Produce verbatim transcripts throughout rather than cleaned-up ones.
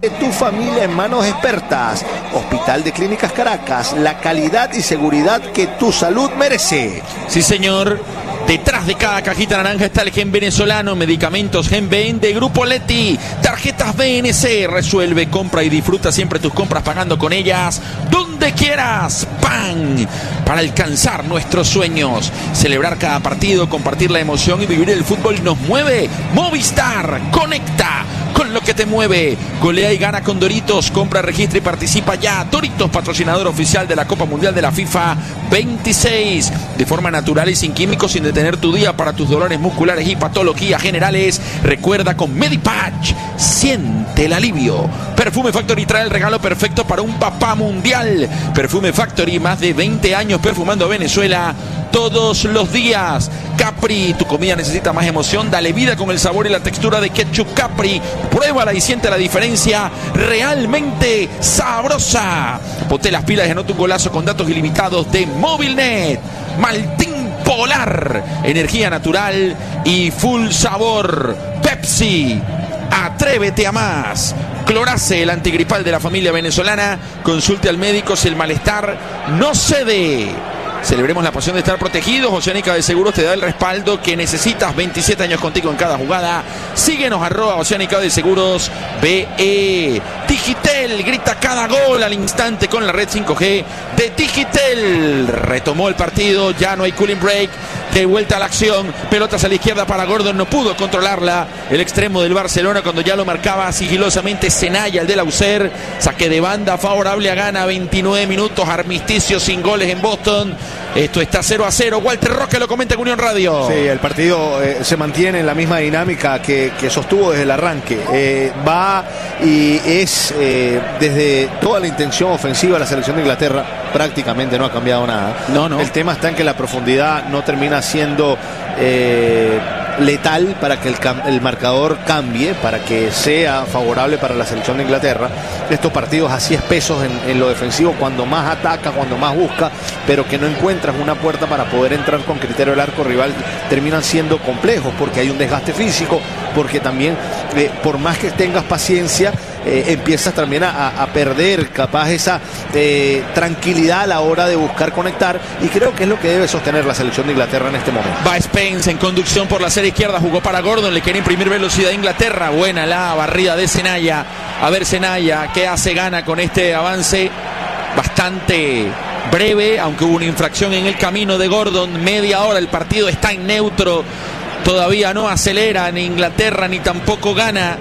Tu familia en manos expertas. Hospital de Clínicas Caracas, la calidad y seguridad que tu salud merece. Sí, señor. Detrás de cada cajita naranja está el Gen Venezolano, medicamentos Gen Ben de Grupo Leti, tarjetas B N C, resuelve, compra y disfruta siempre tus compras pagando con ellas donde quieras. ¡Pan! Para alcanzar nuestros sueños, celebrar cada partido, compartir la emoción y vivir el fútbol nos mueve. Movistar, conecta con lo que te mueve. Golea y gana con Doritos, compra, registra y participa ya. Doritos, patrocinador oficial de la Copa Mundial de la FIFA veintiséis, de forma natural y sin químicos, sin detener tu día para tus dolores musculares y patologías generales. Recuerda, con Medipatch siente el alivio. Perfume Factory trae el regalo perfecto para un papá mundial. Perfume Factory, más de veinte años perfumando Venezuela todos los días. Capri, tu comida necesita más emoción, dale vida con el sabor y la textura de ketchup Capri. Pruébala y siente la diferencia, realmente sabrosa. Ponte las pilas y anota un golazo con datos ilimitados de Movilnet. Maltín Polar, energía natural y full sabor. Pepsi, atrévete a más. Clorace, el antigripal de la familia venezolana. Consulte al médico si el malestar no cede. Celebremos la pasión de estar protegidos. Oceánica de Seguros te da el respaldo que necesitas. veintisiete años contigo en cada jugada. Síguenos, arroba Oceánica de Seguros B E. Digitel grita cada gol al instante con la red cinco G de Digitel. Retomó el partido, ya no hay cooling break. De vuelta a la acción, pelotas a la izquierda para Gordon, no pudo controlarla el extremo del Barcelona cuando ya lo marcaba sigilosamente Senaya, el del Auxerre. Saque de banda favorable a Ghana, veintinueve minutos, armisticio sin goles en Boston. Esto está cero a cero. Walter Roque lo comenta en Unión Radio. Sí, el partido eh, se mantiene en la misma dinámica que, que sostuvo desde el arranque. Eh, va y es eh, desde toda la intención ofensiva de la selección de Inglaterra, prácticamente no ha cambiado nada. No, no. El tema está en que la profundidad no termina siendo eh, letal para que el, el marcador cambie, para que sea favorable para la selección de Inglaterra. Estos partidos así espesos en, en lo defensivo, cuando más ataca, cuando más busca, pero que no encuentras una puerta para poder entrar con criterio del arco rival, terminan siendo complejos porque hay un desgaste físico, porque también eh, por más que tengas paciencia, eh, empiezas también a, a perder capaz esa eh, tranquilidad a la hora de buscar conectar, y creo que es lo que debe sostener la selección de Inglaterra en este momento. Va Spence en conducción por la serie izquierda, jugó para Gordon, le quiere imprimir velocidad a Inglaterra. Buena la barrida de Senaya. A ver Senaya, ¿qué hace? Gana con este avance bastante breve, aunque hubo una infracción en el camino de Gordon. Media hora, el partido está en neutro, todavía no acelera ni Inglaterra ni tampoco Ghana.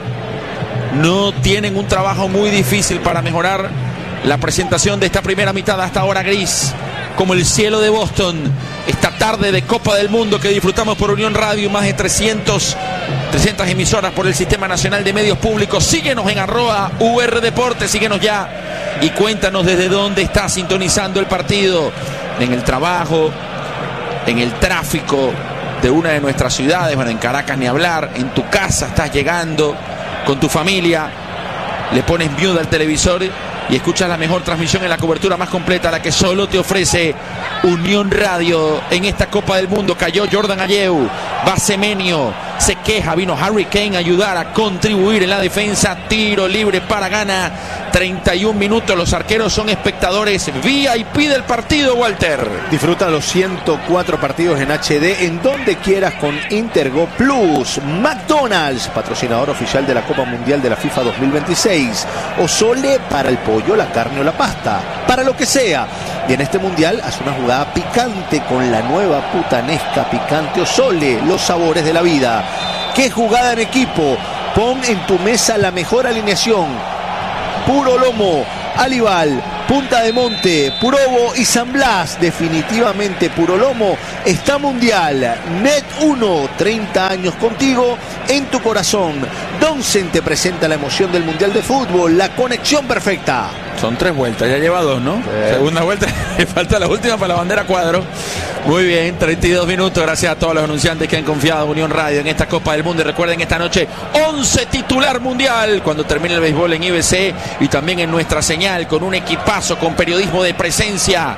No tienen un trabajo muy difícil para mejorar la presentación de esta primera mitad, hasta ahora gris como el cielo de Boston. Esta tarde de Copa del Mundo que disfrutamos por Unión Radio, más de trescientas emisoras por el Sistema Nacional de Medios Públicos. Síguenos en arroba U R Deportes, síguenos ya y cuéntanos desde dónde estás sintonizando el partido. En el trabajo, en el tráfico de una de nuestras ciudades, bueno, en Caracas ni hablar, en tu casa estás llegando con tu familia, le pones mute al televisor y escuchas la mejor transmisión en la cobertura más completa, la que solo te ofrece Unión Radio. En esta Copa del Mundo cayó Jordan Ayew, va Semenyo, se queja, vino Harry Kane a ayudar a contribuir en la defensa. Tiro libre para Ghana, treinta y un minutos, los arqueros son espectadores V I P del partido. Walter, disfruta los ciento cuatro partidos en H D en donde quieras con Intergo Plus. McDonald's, patrocinador oficial de la Copa Mundial de la FIFA dos mil veintiséis. Osole, para el pollo, la carne o la pasta, para lo que sea. Y en este mundial haz una jugada picante con la nueva putanesca picante Osole, los sabores de la vida. ¿Qué jugada en equipo? Pon en tu mesa la mejor alineación: Puro Lomo, Alival, Punta de Monte, Purobo y San Blas. Definitivamente Puro Lomo está mundial. Net uno, treinta años contigo en tu corazón. Donsen te presenta la emoción del Mundial de Fútbol, la conexión perfecta. Son tres vueltas, ya lleva dos, ¿no? Sí. Segunda vuelta, le falta la última para la bandera cuadro. Muy bien, treinta y dos minutos, gracias a todos los anunciantes que han confiado en Unión Radio en esta Copa del Mundo. Y recuerden, esta noche once titular mundial cuando termine el béisbol en I B C y también en nuestra señal, con un equipazo, con periodismo de presencia.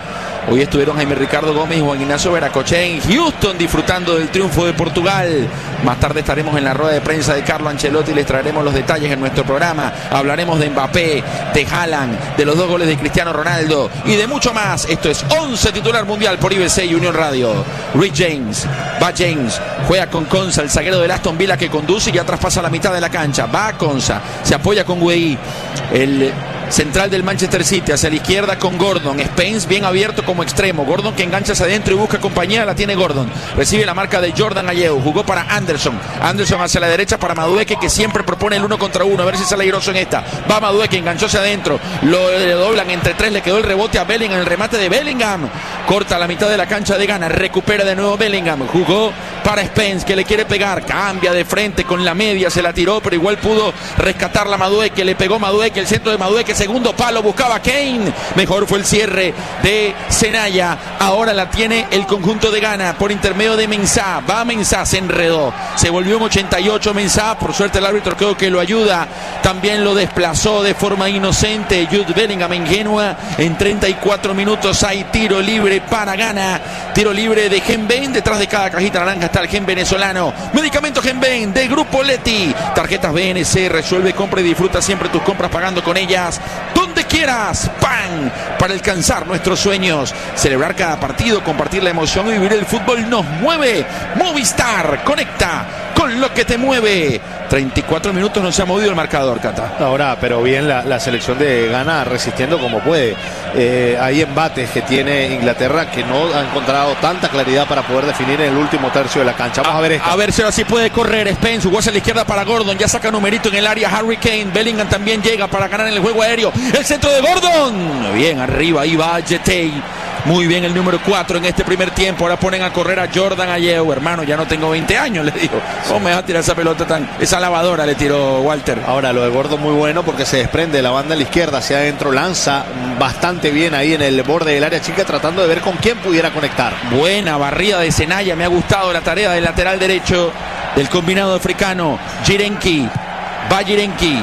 Hoy estuvieron Jaime Ricardo Gómez y Juan Ignacio Veracoche en Houston disfrutando del triunfo de Portugal. Más tarde estaremos en la rueda de prensa de Carlo Ancelotti y les traeremos los detalles en nuestro programa. Hablaremos de Mbappé, de Haaland, de los dos goles de Cristiano Ronaldo y de mucho más. Esto es once titular mundial por I B C y Unión Radio. Rick James, va James, juega con Konsa, el zaguero del Aston Villa que conduce y ya traspasa la mitad de la cancha. Va a Konsa, se apoya con Guehi, el central del Manchester City, hacia la izquierda con Gordon. Spence bien abierto como extremo. Gordon que engancha hacia adentro y busca compañía. La tiene Gordon. Recibe la marca de Jordan Ayew. Jugó para Anderson. Anderson hacia la derecha para Madueke, que siempre propone el uno contra uno. A ver si sale airoso en esta. Va Madueke, enganchó hacia adentro. Lo le doblan entre tres. Le quedó el rebote a Bellingham. El remate de Bellingham. Corta la mitad de la cancha de Ghana. Recupera de nuevo Bellingham. Jugó para Spence, que le quiere pegar. Cambia de frente con la media. Se la tiró, pero igual pudo rescatarla Madueke. Le pegó Madueke. El centro de Madueke. Segundo palo, buscaba Kane. Mejor fue el cierre de Senaya. Ahora la tiene el conjunto de Ghana por intermedio de Mensah. Va Mensah, se enredó. Se volvió un ochenta y ocho Mensah. Por suerte el árbitro creo que lo ayuda. También lo desplazó de forma inocente Jude Bellingham en Génova. En treinta y cuatro minutos hay tiro libre para Ghana. Tiro libre de Genben. Detrás de cada cajita naranja está el Gen venezolano. Medicamento Genben de Grupo Leti. Tarjetas B N C. Resuelve, compra y disfruta siempre tus compras pagando con ellas donde quieras. Pan para alcanzar nuestros sueños, celebrar cada partido, compartir la emoción y vivir el fútbol nos mueve. Movistar, conecta con lo que te mueve. treinta y cuatro minutos no se ha movido el marcador, Cata. Ahora, pero bien la, la selección de Ghana resistiendo como puede. Eh, hay embates que tiene Inglaterra que no ha encontrado tanta claridad para poder definir en el último tercio de la cancha. Vamos a, a ver esta. A ver si ahora sí puede correr. Spence jugó hacia la izquierda para Gordon. Ya saca numerito en el área Harry Kane. Bellingham también llega para ganar en el juego aéreo. El centro de Gordon. Bien, arriba. Ahí va Jetey. Muy bien el número cuatro en este primer tiempo. Ahora ponen a correr a Jordan Ayew. Hermano, ya no tengo veinte años, le digo. ¿Cómo me va a tirar esa pelota tan... Esa lavadora le tiró Walter. Ahora lo de Gordon muy bueno porque se desprende de la banda a la izquierda hacia adentro. Lanza bastante bien ahí en el borde del área chica tratando de ver con quién pudiera conectar. Buena barrida de Senaya. Me ha gustado la tarea del lateral derecho del combinado africano. Jirenki. Va Jirenki.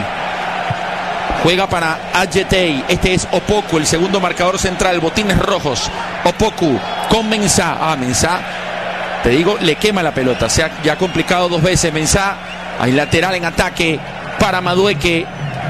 Juega para Adjetey. Este es Opoku, el segundo marcador central. Botines rojos. Opoku con Mensah. Ah, Mensah, te digo, le quema la pelota. Se ha ya complicado dos veces. Mensah. Hay lateral en ataque para Madueke.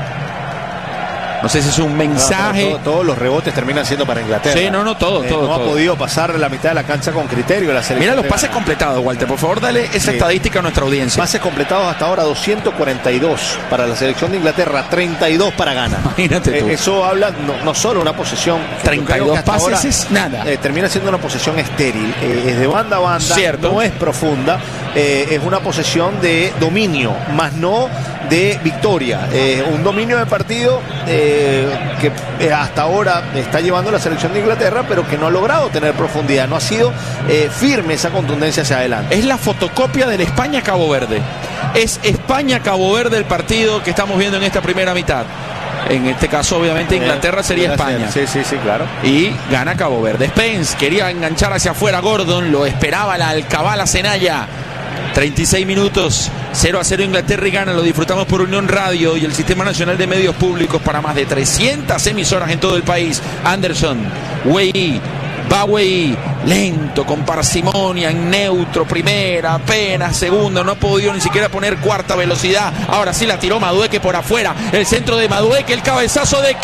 No sé si es un mensaje. No, todo, todos los rebotes terminan siendo para Inglaterra. Sí, no, no, todo, eh, todo. No todo. ha podido pasar la mitad de la cancha con criterio. La Mira los pases completados, Walter. Por favor, dale esa sí. estadística a nuestra audiencia. Pases completados hasta ahora, doscientos cuarenta y dos para la selección de Inglaterra, treinta y dos para Ghana. Imagínate tú. Eh, eso habla no, no solo una posesión. treinta y dos pases ahora, es nada. Eh, termina siendo una posesión estéril. Eh, es de banda a banda. Cierto. No es profunda. Eh, es una posesión de dominio, más no de victoria. Eh, un dominio de partido eh, que eh, hasta ahora está llevando la selección de Inglaterra, pero que no ha logrado tener profundidad. No ha sido eh, firme esa contundencia hacia adelante. Es la fotocopia del España-Cabo Verde. Es España-Cabo Verde el partido que estamos viendo en esta primera mitad. En este caso, obviamente, Inglaterra sería España. Sí, sí, sí, claro. Y gana Cabo Verde. Spence quería enganchar hacia afuera Gordon. Lo esperaba la alcabala Senaya. treinta y seis minutos, cero a cero Inglaterra y Ghana. Lo disfrutamos por Unión Radio y el Sistema Nacional de Medios Públicos para más de trescientas emisoras en todo el país. Anderson, Guehi, va Guehi, lento, con parsimonia, en neutro, primera, apenas, segunda, no ha podido ni siquiera poner cuarta velocidad. Ahora sí la tiró Madueke por afuera, el centro de Madueke, el cabezazo de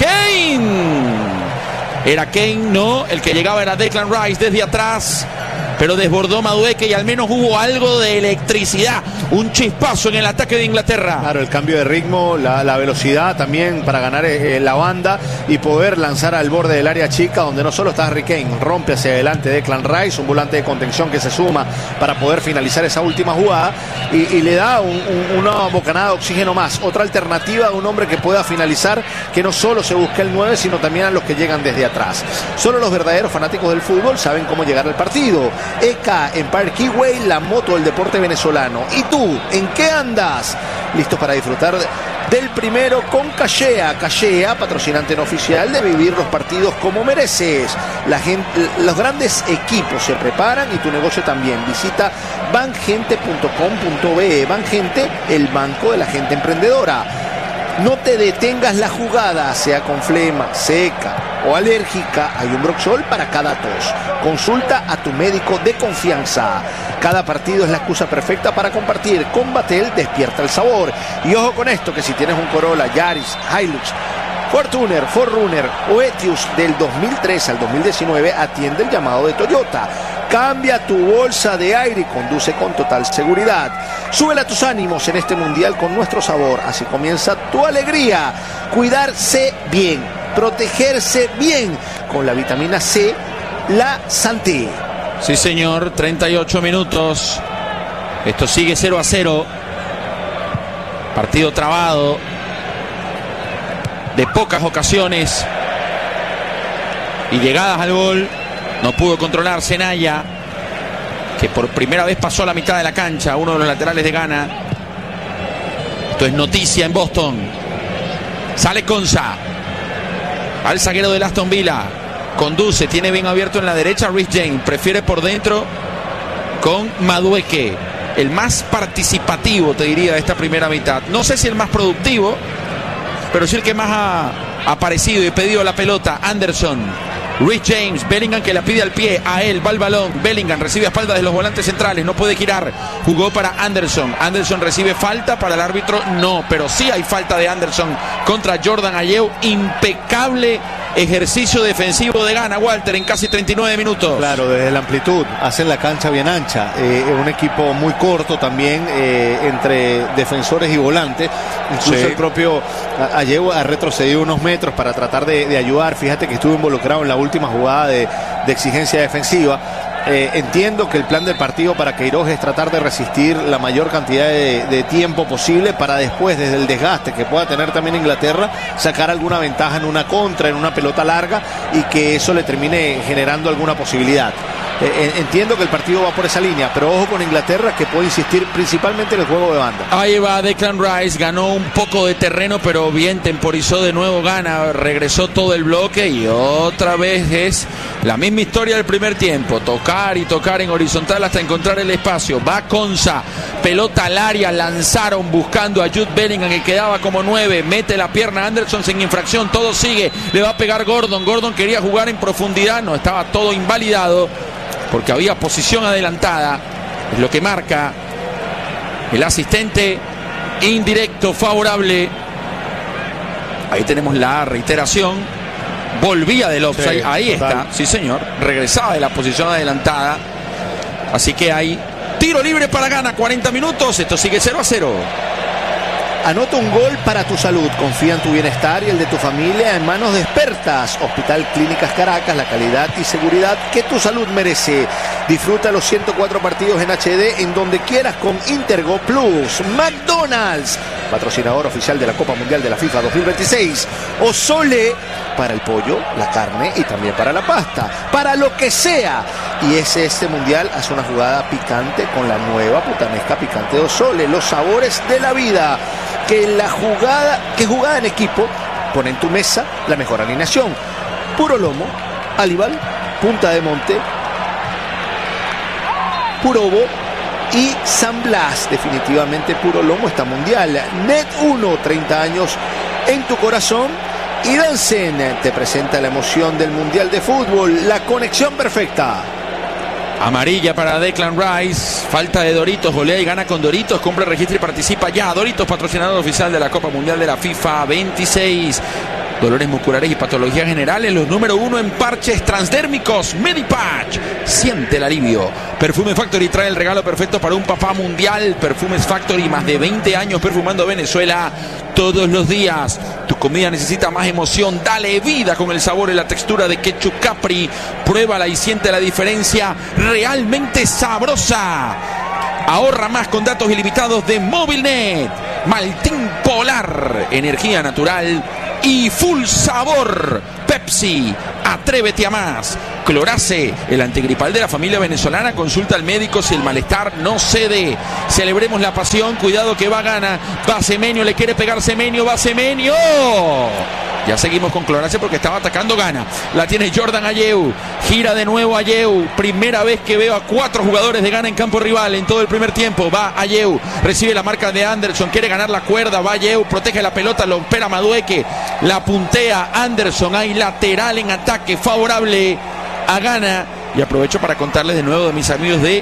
Kane. Era Kane, no, el que llegaba era Declan Rice desde atrás. Pero desbordó Madueke y al menos hubo algo de electricidad, un chispazo en el ataque de Inglaterra. Claro, el cambio de ritmo, la, la velocidad también para ganar eh, la banda y poder lanzar al borde del área chica, donde no solo está Harry Kane, rompe hacia adelante Declan Rice, un volante de contención que se suma para poder finalizar esa última jugada y, y le da un, un, una bocanada de oxígeno más, otra alternativa a un hombre que pueda finalizar, que no solo se busque el nueve, sino también a los que llegan desde atrás. Solo los verdaderos fanáticos del fútbol saben cómo llegar al partido. E K Empire Keyway, la moto del deporte venezolano. ¿Y tú, en qué andas? ¿Listos para disfrutar del primero con Cachea? Cachea, patrocinante no oficial de vivir los partidos como mereces. La gente, los grandes equipos se preparan y tu negocio también. Visita bancgente punto com punto be. Bancgente, el banco de la gente emprendedora. No te detengas la jugada, sea con flema, seca o alérgica, hay un Broxol para cada tos. Consulta a tu médico de confianza. Cada partido es la excusa perfecta para compartir. Con Batel despierta el sabor. Y ojo con esto, que si tienes un Corolla, Yaris, Hilux, Fortuner, cuatro runner o Etios del dos mil tres al dos mil diecinueve, atiende el llamado de Toyota. Cambia tu bolsa de aire y conduce con total seguridad. Súbela a tus ánimos en este mundial con nuestro sabor. Así comienza tu alegría. Cuidarse bien, protegerse bien con la vitamina C, la Santé. Sí, señor, treinta y ocho minutos. Esto sigue cero a cero. Partido trabado. De pocas ocasiones y llegadas al gol. No pudo controlar Senaya, que por primera vez pasó a la mitad de la cancha, uno de los laterales de Ghana. Esto es noticia en Boston. Sale Konsa al zaguero del Aston Villa. Conduce, tiene bien abierto en la derecha Rhys James. Prefiere por dentro con Madueke. El más participativo, te diría, de esta primera mitad. No sé si el más productivo, pero sí el que más ha aparecido y pedido la pelota. Anderson, Rhys James, Bellingham que la pide al pie, a él va el balón, Bellingham recibe a espaldas de los volantes centrales, no puede girar, jugó para Anderson, Anderson recibe falta, para el árbitro no, pero sí hay falta de Anderson contra Jordan Ayew. Impecable ejercicio defensivo de Ghana, Walter, en casi treinta y nueve minutos. Claro, desde la amplitud, hacen la cancha bien ancha, eh, un equipo muy corto también, eh, entre defensores y volantes, incluso sí. El propio Ayew ha retrocedido unos metros para tratar de, de ayudar. Fíjate que estuvo involucrado en la última jugada de, de exigencia defensiva. Eh, entiendo que el plan del partido para Queiroz es tratar de resistir la mayor cantidad de, de tiempo posible para después, desde el desgaste que pueda tener también Inglaterra, sacar alguna ventaja en una contra, en una pelota larga, y que eso le termine generando alguna posibilidad. Eh, entiendo que el partido va por esa línea, pero ojo con Inglaterra, que puede insistir principalmente en el juego de banda. Ahí va Declan Rice, ganó un poco de terreno, pero bien temporizó de nuevo Ghana, regresó todo el bloque y otra vez es la misma historia del primer tiempo, tocar y tocar en horizontal hasta encontrar el espacio. Va Konsa, pelota al área, lanzaron buscando a Jude Bellingham, que quedaba como nueve, mete la pierna Anderson sin infracción, todo sigue, le va a pegar Gordon, Gordon quería jugar en profundidad, no, estaba todo invalidado porque había posición adelantada, es lo que marca el asistente indirecto favorable. Ahí tenemos la reiteración, volvía del offside, sí, ahí total. Está, sí señor, regresaba de la posición adelantada, así que hay tiro libre para Ghana, cuarenta minutos, esto sigue cero a cero. Anota un gol para tu salud. Confía en tu bienestar y el de tu familia en manos de expertas. Hospital Clínicas Caracas, la calidad y seguridad que tu salud merece. Disfruta los ciento cuatro partidos en H D en donde quieras con Intergo Plus. McDonald's, patrocinador oficial de la Copa Mundial de la FIFA dos mil veintiséis. O Sole, para el pollo, la carne y también para la pasta. Para lo que sea. Y ese este mundial hace una jugada picante con la nueva putanesca picante de Osole. Los sabores de la vida. Que la jugada, que jugada en equipo pone en tu mesa la mejor alineación. Puro lomo, Alibal, Punta de Monte, Purobo y San Blas. Definitivamente puro lomo está mundial. Net uno, treinta años en tu corazón. Y Dansen te presenta la emoción del mundial de fútbol. La conexión perfecta. Amarilla para Declan Rice, falta de Doritos, golea y gana con Doritos, compra, registra y participa ya. Doritos, patrocinador oficial de la Copa Mundial de la FIFA veintiséis. Dolores musculares y patologías generales, los número uno en parches transdérmicos, Medipatch. Siente el alivio. Perfume Factory trae el regalo perfecto para un papá mundial. Perfumes Factory, más de veinte años perfumando Venezuela todos los días. Tu comida necesita más emoción, dale vida con el sabor y la textura de Ketchup Capri. Pruébala y siente la diferencia, realmente sabrosa. Ahorra más con datos ilimitados de Movilnet. Maltín Polar, energía natural y full sabor. Pepsi, atrévete a más. Clorace, el antigripal de la familia venezolana. Consulta al médico si el malestar no cede. Celebremos la pasión, cuidado que va Ghana. Va Semenyo, le quiere pegar Semenyo, va Semenyo. Ya seguimos con Croacia porque estaba atacando Ghana. La tiene Jordan Ayew. Gira de nuevo Ayew. Primera vez que veo a cuatro jugadores de Ghana en campo rival en todo el primer tiempo. Va Ayew. Recibe la marca de Anderson. Quiere ganar la cuerda. Va Ayew. Protege la pelota. Lo espera Madueke. La puntea Anderson. Hay lateral en ataque favorable a Ghana. Y aprovecho para contarles de nuevo de mis amigos de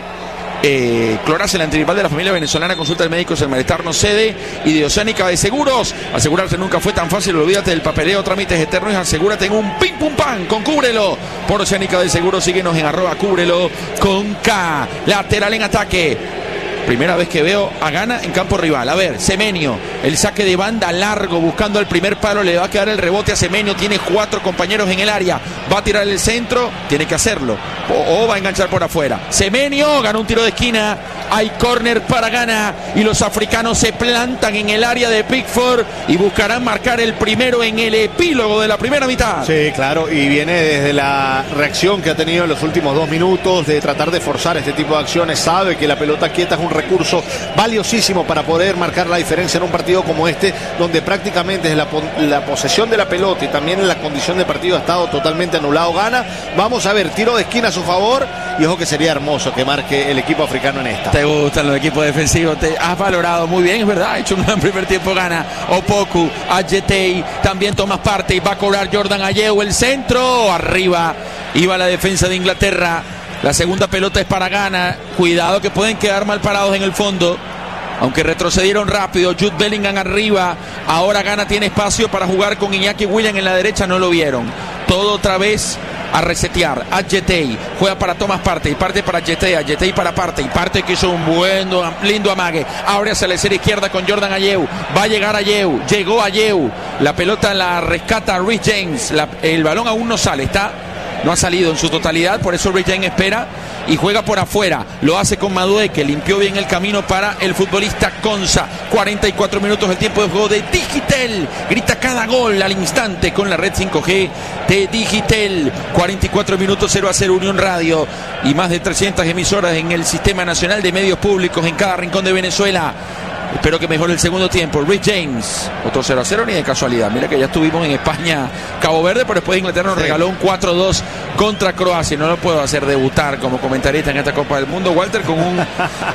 Eh, Cloras, el antirrival de la familia venezolana. Consulta de médicos, el malestar no cede. Y de Oceánica de Seguros. Asegurarse nunca fue tan fácil. Olvídate del papeleo, trámites eternos y asegúrate en un pim pum pam con Cúbrelo. Por Oceánica de Seguros, síguenos en arroba Cúbrelo con K. Lateral en ataque. Primera vez que veo a Ghana en campo rival. A ver, Semenyo, el saque de banda largo, buscando el primer palo, le va a quedar el rebote a Semenyo, tiene cuatro compañeros en el área, va a tirar el centro, tiene que hacerlo, o, o va a enganchar por afuera. Semenyo ganó un tiro de esquina, hay córner para Ghana, y los africanos se plantan en el área de Pickford y buscarán marcar el primero en el epílogo de la primera mitad. Sí, claro, y viene desde la reacción que ha tenido en los últimos dos minutos, de tratar de forzar este tipo de acciones. Sabe que la pelota quieta es un recurso valiosísimo para poder marcar la diferencia en un partido como este, donde prácticamente es la, la posesión de la pelota y también en la condición de partido ha estado totalmente anulado Ghana. Vamos a ver, tiro de esquina a su favor, y ojo que sería hermoso que marque el equipo africano en esta. Te gustan los equipos defensivos, te has valorado muy bien, es verdad, ha hecho un gran primer tiempo Ghana. Opoku, Adjetey, también tomas parte y va a cobrar Jordan Ayew, el centro, arriba, iba la defensa de Inglaterra. La segunda pelota es para Ghana. Cuidado que pueden quedar mal parados en el fondo. Aunque retrocedieron rápido. Jude Bellingham arriba. Ahora Ghana tiene espacio para jugar con Iñaki Williams en la derecha. No lo vieron. Todo otra vez a resetear. Adjetey juega para Thomas Partey. Parte para Adjetey. Adjetey para Partey. Partey que hizo un buen, lindo amague. Abre hacia la serie izquierda con Jordan Ayew. Va a llegar Ayew. Llegó Ayew. La pelota la rescata Reece James. La, el balón aún no sale. Está... No ha salido en su totalidad, por eso Reece James espera y juega por afuera. Lo hace con Madueke, limpió bien el camino para el futbolista Konsa. cuarenta y cuatro minutos el tiempo de juego de Digitel. Grita cada gol al instante con la red cinco G de Digitel. cuarenta y cuatro minutos, cero a cero Unión Radio. Y más de trescientas emisoras en el Sistema Nacional de Medios Públicos en cada rincón de Venezuela. Espero que mejore el segundo tiempo. Reece James, otro cero a cero ni de casualidad. Mira que ya estuvimos en España, Cabo Verde, pero después Inglaterra nos sí. regaló un cuatro dos contra Croacia. No lo puedo hacer debutar como comentarista en esta Copa del Mundo, Walter, con un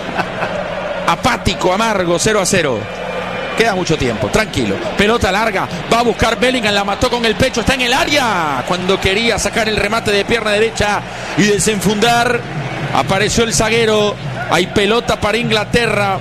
apático, amargo cero a cero. Queda mucho tiempo, tranquilo. Pelota larga, va a buscar Bellingham, la mató con el pecho, está en el área. Cuando quería sacar el remate de pierna derecha y desenfundar, apareció el zaguero. Hay pelota para Inglaterra.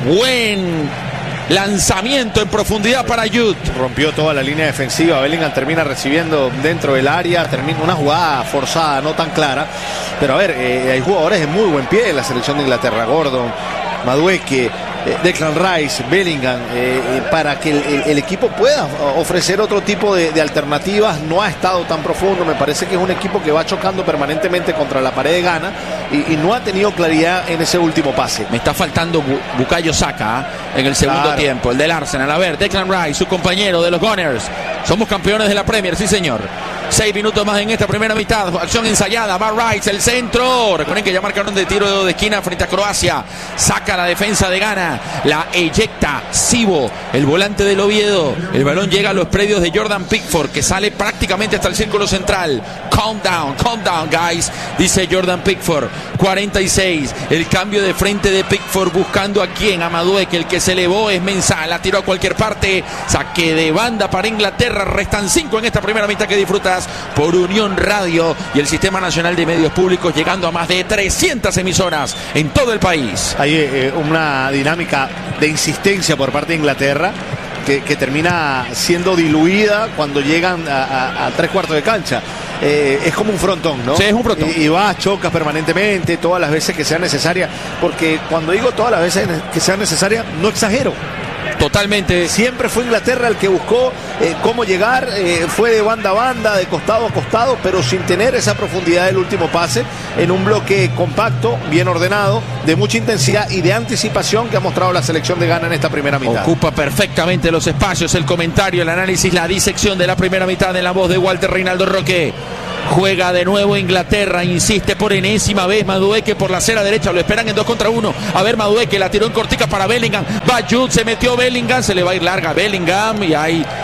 Buen lanzamiento en profundidad para Jude. Rompió toda la línea defensiva. Bellingham termina recibiendo dentro del área. Termina una jugada forzada, no tan clara. Pero a ver, eh, hay jugadores de muy buen pie en la selección de Inglaterra. Gordon, Madueke, eh, Declan Rice, Bellingham, eh, eh, para que el, el, el equipo pueda ofrecer otro tipo de, de alternativas. No ha estado tan profundo. Me parece que es un equipo que va chocando permanentemente contra la pared de Ghana y, y no ha tenido claridad en ese último pase. Me está faltando Bukayo Saka ¿eh? en el segundo claro. tiempo, el del Arsenal. A ver, Declan Rice, su compañero de los Gunners. Somos campeones de la Premier, sí señor. Seis minutos más en esta primera mitad. Acción ensayada. Va Rice, el centro. Recuerden que ya marcaron de tiro de esquina frente a Croacia. Saca la defensa de Ghana. La eyecta Sibo, el volante del Oviedo. El balón llega a los predios de Jordan Pickford, que sale prácticamente hasta el círculo central. Calm down, calm down, guys, dice Jordan Pickford. cuarenta y seis. El cambio de frente de Pickford buscando a quién. A Madueke, el que se elevó es Mensah. La tiró a cualquier parte. Saque de banda para Inglaterra. Restan cinco en esta primera mitad que disfrutas por Unión Radio y el Sistema Nacional de Medios Públicos, llegando a más de trescientas emisoras en todo el país. Hay eh, una dinámica de insistencia por parte de Inglaterra que, que termina siendo diluida cuando llegan a, a, a tres cuartos de cancha. Eh, es como un frontón, ¿no? Sí, es un frontón. Y, y vas, chocas permanentemente, todas las veces que sea necesaria, porque cuando digo todas las veces que sea necesaria, no exagero. Totalmente. Siempre fue Inglaterra el que buscó eh, cómo llegar, eh, fue de banda a banda, de costado a costado, pero sin tener esa profundidad del último pase, en un bloque compacto, bien ordenado, de mucha intensidad y de anticipación que ha mostrado la selección de Ghana en esta primera mitad. Ocupa perfectamente los espacios, el comentario, el análisis, la disección de la primera mitad en la voz de Walter Reinaldo Roque. Juega de nuevo Inglaterra, insiste por enésima vez Madueke por la acera derecha, lo esperan en dos contra uno. A ver, Madueke la tiró en cortica para Bellingham, va Jude, se metió Bellingham, se le va a ir larga Bellingham y hay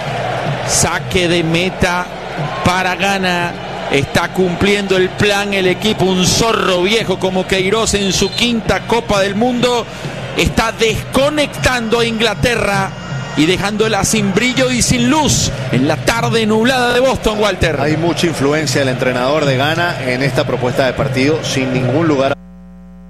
Saque de meta para Ghana. Está cumpliendo el plan el equipo, un zorro viejo como Queiroz en su quinta Copa del Mundo. Está desconectando a Inglaterra y dejándola sin brillo y sin luz en la tarde nublada de Boston, Walter. Hay mucha influencia del entrenador de Ghana en esta propuesta de partido, sin ningún lugar.